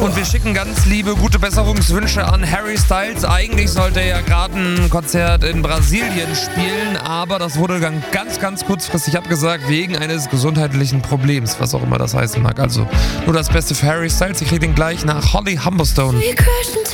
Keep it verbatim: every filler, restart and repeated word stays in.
Und wir schicken ganz liebe, gute Besserungswünsche an Harry Styles. Eigentlich sollte er ja gerade ein Konzert in Brasilien spielen, aber das wurde dann ganz, ganz kurzfristig abgesagt wegen eines gesundheitlichen Problems, was auch immer das heißen mag. Also nur das Beste für Harry Styles. Ich kriege den gleich nach Holly Humberstone.